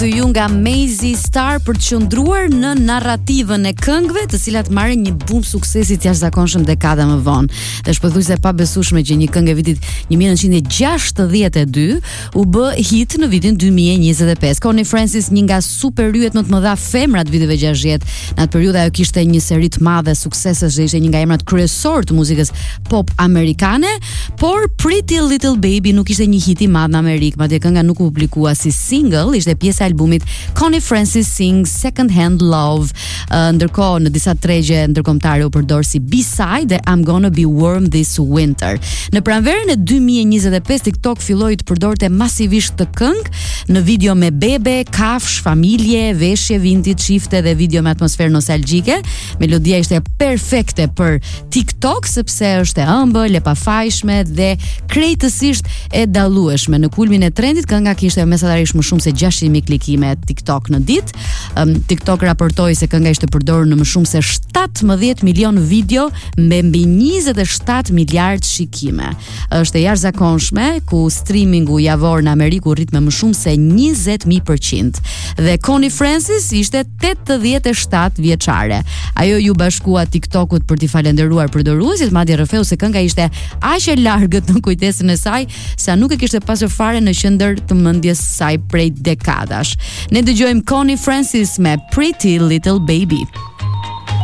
Ju nga Mazy Star për të qëndruar në narrativën e këngëve, të cilat marrin një bum suksesi të jashtëzakonshëm dekada më vonë. Dhe është pothuajse e pabesueshme që një këngë e vitit 1962 u bë hit në vitin 2025. Connie Francis, një nga superyjet më të mëdha femra të viteve 60. Në atë periudhë ajo kishte një seri të madhe suksesesh dhe ishte një nga emrat kryesor të muzikës pop amerikane, por Pretty Little Baby nuk ishte një hit i madh në Amerikë, madje kënga nuk u publikua si single, ishte pjesë e albumit Connie Francis Sings Second Hand Love. Ndërkohë në disa tregje ndërkombëtare u përdor si B-side dhe I'm Gonna Be Warm This Winter. Në pranverën e 2025 TikTok filloi të përdorte masivisht të këngë në video me bebe, kafsh, familje, veshje vintage, çifte dhe video me atmosferë nostalgjike. Melodia ishte perfekte për TikTok sepse është e ëmbël, e pafajshme dhe krejtësisht e dallueshme. Në kulmin e trendit kënga kishte mesatarisht më shumë se 600.000 klikime TikTok në ditë. TikTok raportoi se kënga ishte përdorur në më shumë se 17 milion video me mbi 27 miliard shikime. Është e jashtëzakonshme ku streamingu javor në Amerikë rrit me më shumë se 20.000%. Dhe Connie Francis ishte 87 vjeçare. Ajo ju bashkua TikTokut për t'i falendëruar përdoruesit, madje rrëfeu se kënga ishte aq e largët në kujtesën e saj sa nuk e kishte pasur fare në qendër të mendjes së saj prej dekadash. Ne dëgjojmë Connie Francis me Pretty Little Baby.